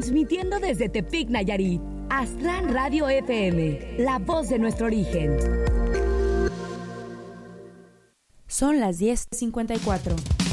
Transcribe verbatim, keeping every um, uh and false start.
Transmitiendo desde Tepic, Nayarit, Aztlán Radio F M, la voz de nuestro origen. Son las diez cincuenta y cuatro.